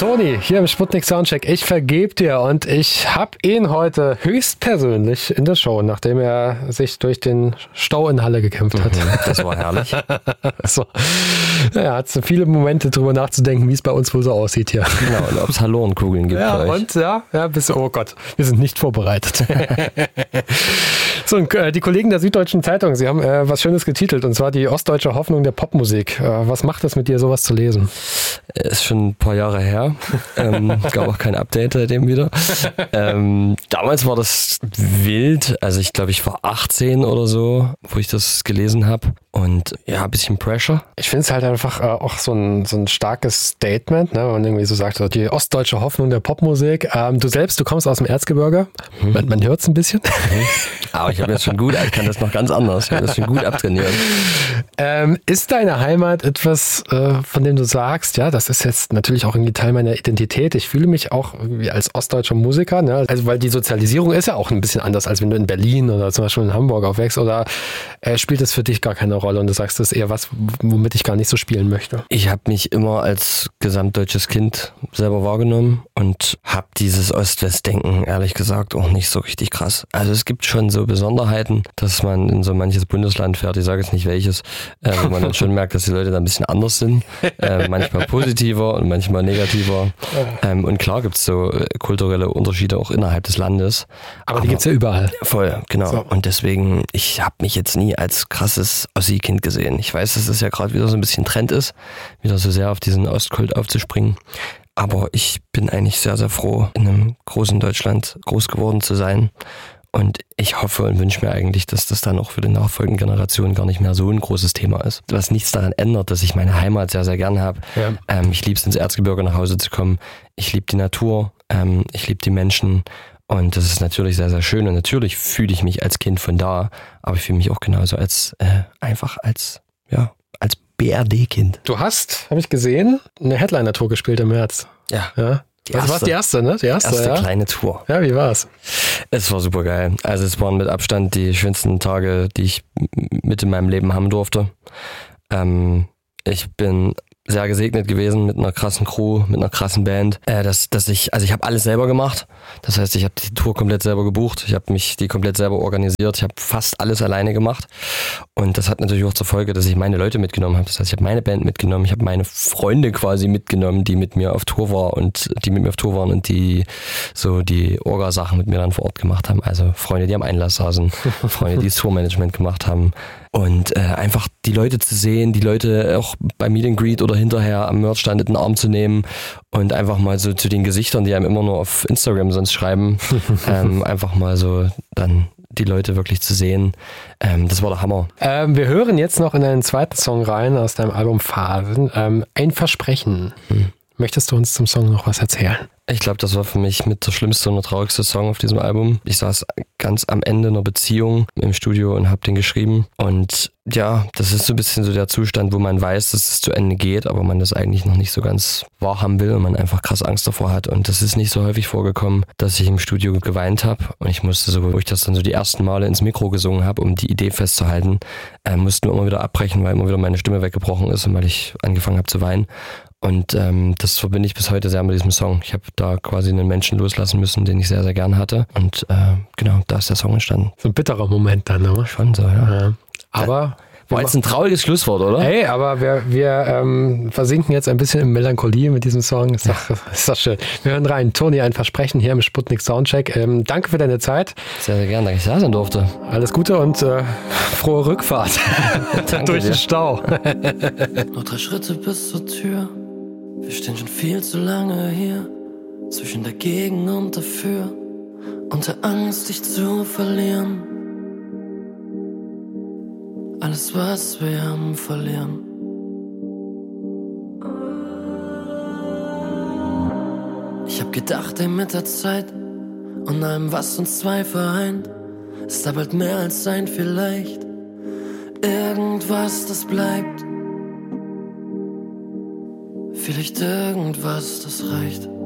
Toni, hier im Sputnik Soundcheck. Ich vergebe dir und ich habe ihn heute höchstpersönlich in der Show, nachdem er sich durch den Stau in Halle gekämpft hat. Das war herrlich. Also, er hat so viele Momente drüber nachzudenken, wie es bei uns wohl so aussieht hier. Genau, und ob es Hallorenkugeln gibt Ja, bei euch. und oh Gott, wir sind nicht vorbereitet. So, und, die Kollegen der Süddeutschen Zeitung, sie haben was Schönes getitelt, und zwar die ostdeutsche Hoffnung der Popmusik. Was macht es mit dir, sowas zu lesen? Ist schon ein paar Jahre her. Gab auch kein Update seitdem wieder. Damals war das wild. Also ich glaube, ich war 18 oder so, wo ich das gelesen habe. Und ja, ein bisschen Pressure. Ich finde es halt einfach auch so ein starkes Statement, ne? Wenn man irgendwie so sagt, so die ostdeutsche Hoffnung der Popmusik. Du kommst aus dem Erzgebirge. Man hört es ein bisschen. Aber ich habe jetzt schon gut, ich kann das noch ganz anders. Ich habe das schon gut abtrainiert. Ist deine Heimat etwas, von dem du sagst, ja, das ist jetzt natürlich auch irgendwie Teil meiner Identität. Ich fühle mich auch irgendwie als ostdeutscher Musiker, ne? Also weil die Sozialisierung ist ja auch ein bisschen anders, als wenn du in Berlin oder zum Beispiel in Hamburg aufwächst. Oder spielt das für dich gar keine Rolle und du sagst, das ist eher was, womit ich gar nicht so spielen möchte? Ich habe mich immer als gesamtdeutsches Kind selber wahrgenommen und habe dieses Ost-West-Denken, ehrlich gesagt, auch nicht so richtig krass. Also es gibt schon so Besonderheiten, dass man in so manches Bundesland fährt, ich sage jetzt nicht welches, wo man dann schon merkt, dass die Leute da ein bisschen anders sind. Manchmal positiver und manchmal negativer. Und klar gibt es so kulturelle Unterschiede auch innerhalb des Landes. Aber die gibt es ja überall. Voll, genau. So. Und deswegen, ich habe mich jetzt nie als krasses Ossi-Kind gesehen. Ich weiß, dass es ja gerade wieder so ein bisschen Trend ist, wieder so sehr auf diesen Ostkult aufzuspringen. Aber ich bin eigentlich sehr, sehr froh, in einem großen Deutschland groß geworden zu sein. Und ich hoffe und wünsche mir eigentlich, dass das dann auch für die nachfolgenden Generationen gar nicht mehr so ein großes Thema ist. Was nichts daran ändert, dass ich meine Heimat sehr, sehr gern habe. Ja. Ich liebe es, ins Erzgebirge nach Hause zu kommen. Ich liebe die Natur. Ich liebe die Menschen. Und das ist natürlich sehr, sehr schön. Und natürlich fühle ich mich als Kind von da. Aber ich fühle mich auch genauso als BRD-Kind. Du hast, habe ich gesehen, eine Headliner-Tour gespielt im März. Ja. Das war die erste, ne? Die erste kleine Tour. Ja, wie war's? Es war super geil. Also es waren mit Abstand die schönsten Tage, die ich mit in meinem Leben haben durfte. Ich bin sehr gesegnet gewesen mit einer krassen Crew, mit einer krassen Band. Ich habe alles selber gemacht. Das heißt, ich habe die Tour komplett selber gebucht. Ich habe mich die komplett selber organisiert. Ich habe fast alles alleine gemacht. Und das hat natürlich auch zur Folge, dass ich meine Leute mitgenommen habe. Das heißt, ich habe meine Band mitgenommen. Ich habe meine Freunde quasi mitgenommen, die mit mir auf Tour waren und die so die Orga-Sachen mit mir dann vor Ort gemacht haben. Also Freunde, die am Einlass saßen, Freunde, die das Tourmanagement gemacht haben. Und einfach die Leute zu sehen, die Leute auch beim Meet and Greet oder hinterher am Merchstand in den Arm zu nehmen und einfach mal so zu den Gesichtern, die einem immer nur auf Instagram sonst schreiben, einfach mal so dann die Leute wirklich zu sehen. Das war der Hammer. Wir hören jetzt noch in einen zweiten Song rein aus deinem Album Phasen. Ein Versprechen. Möchtest du uns zum Song noch was erzählen? Ich glaube, das war für mich mit der schlimmste und der traurigste Song auf diesem Album. Ich saß ganz am Ende einer Beziehung im Studio und habe den geschrieben. Und ja, das ist so ein bisschen so der Zustand, wo man weiß, dass es zu Ende geht, aber man das eigentlich noch nicht so ganz wahrhaben will und man einfach krass Angst davor hat. Und das ist nicht so häufig vorgekommen, dass ich im Studio geweint habe. Und ich musste so, wo ich das dann so die ersten Male ins Mikro gesungen habe, um die Idee festzuhalten, mussten wir immer wieder abbrechen, weil immer wieder meine Stimme weggebrochen ist und weil ich angefangen habe zu weinen. Und das verbinde ich bis heute sehr mit diesem Song. Ich habe da quasi einen Menschen loslassen müssen, den ich sehr, sehr gern hatte. Und genau, da ist der Song entstanden. So ein bitterer Moment dann, oder? Schon so, ja. Aber war jetzt ein trauriges Schlusswort, oder? Hey, aber wir versinken jetzt ein bisschen in Melancholie mit diesem Song. Ist doch schön. Wir hören rein. Toni, ein Versprechen hier im Sputnik Soundcheck. Danke für deine Zeit. Sehr, sehr gern, dass ich da sein durfte. Alles Gute und frohe Rückfahrt durch den Stau. Noch 3 Schritte bis zur Tür. Wir stehen schon viel zu lange hier, zwischen dagegen und dafür, und der Angst, dich zu verlieren. Alles, was wir haben, verlieren. Ich hab gedacht, ey, mit der Zeit und allem, was uns zwei vereint, ist da bald mehr als ein Vielleicht. Irgendwas, das bleibt. Vielleicht irgendwas, das reicht.